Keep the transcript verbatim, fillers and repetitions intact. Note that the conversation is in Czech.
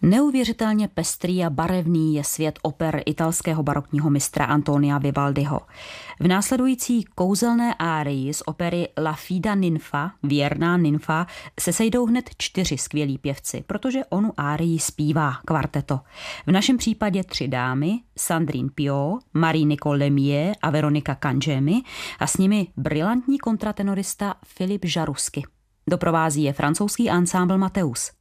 Neuvěřitelně pestrý a barevný je svět oper italského barokního mistra Antonia Vivaldiho. V následující kouzelné árii z opery La Fida Ninfa, věrná nymfa, se sejdou hned čtyři skvělí pěvci, protože onu árii zpívá kvarteto. V našem případě tři dámy, Sandrine Pio, Marie-Nicole Lemieux a Veronika Cangemi a s nimi brilantní kontratenorista Filip Žarusky. Doprovází je francouzský ansámbl Mateus.